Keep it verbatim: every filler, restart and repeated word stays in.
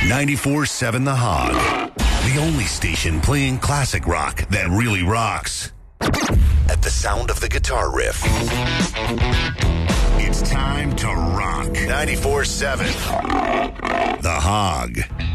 ninety-four seven The Hog. The only station playing classic rock that really rocks. At the sound of the guitar riff, it's time to rock. ninety-four seven The Hog.